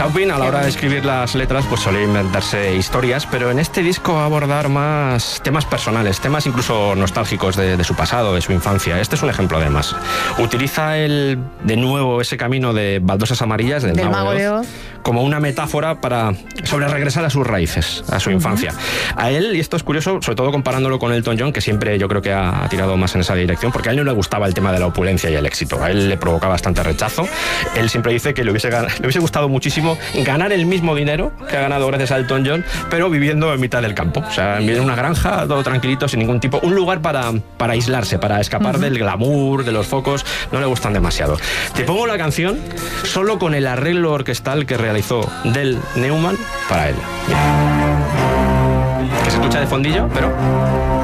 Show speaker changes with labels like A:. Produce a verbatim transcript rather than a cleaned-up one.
A: Taupin, a la hora de escribir las letras, pues solía inventarse historias, pero en este disco va a abordar más temas personales, temas incluso nostálgicos de, de su pasado, de su infancia. Este es un ejemplo, además. Utiliza el, de nuevo ese camino de baldosas amarillas del,
B: del
A: Mago de Oz,
B: Oz
A: como una metáfora para sobre regresar a sus raíces, a su uh-huh. infancia. A él, y esto es curioso, sobre todo comparándolo con Elton John, que siempre yo creo que ha, ha tirado más en esa dirección, porque a él no le gustaba el tema de la opulencia y el éxito. A él le provocaba bastante rechazo. Él siempre dice que le hubiese, le hubiese gustado muchísimo ganar el mismo dinero que ha ganado gracias a Elton John, pero viviendo en mitad del campo. O sea, en una granja, todo tranquilito, sin ningún tipo. Un lugar para, para aislarse, para escapar uh-huh. del glamour, de los focos. No le gustan demasiado. Te pongo la canción solo con el arreglo orquestal que realizó Del Newman para él. Mira. Que se escucha de fondillo, pero...